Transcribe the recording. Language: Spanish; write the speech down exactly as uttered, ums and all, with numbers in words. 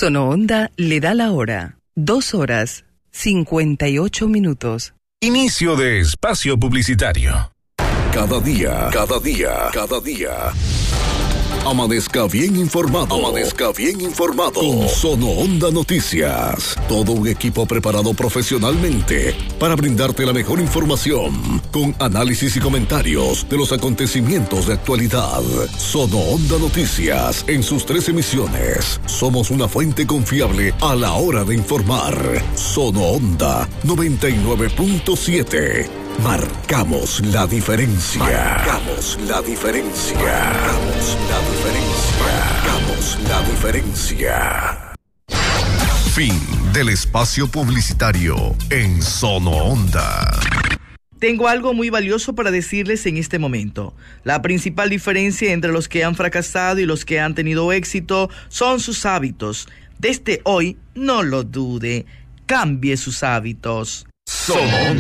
Sonoonda le da la hora. Dos horas, cincuenta y ocho minutos. Inicio de espacio publicitario. Cada día, cada día, cada día. Amanezca bien informado. Amanezca bien informado. Con Sonoonda Noticias. Todo un equipo preparado profesionalmente para brindarte la mejor información, con análisis y comentarios de los acontecimientos de actualidad. Sonoonda Noticias, en sus tres emisiones. Somos una fuente confiable a la hora de informar. Sonoonda noventa y nueve punto siete. Marcamos la diferencia. Marcamos la diferencia. Marcamos la diferencia. Marcamos la diferencia. Fin del espacio publicitario en Sonoonda. Tengo algo muy valioso para decirles en este momento. La principal diferencia entre los que han fracasado y los que han tenido éxito son sus hábitos. Desde hoy, no lo dude. Cambie sus hábitos. Sonoonda.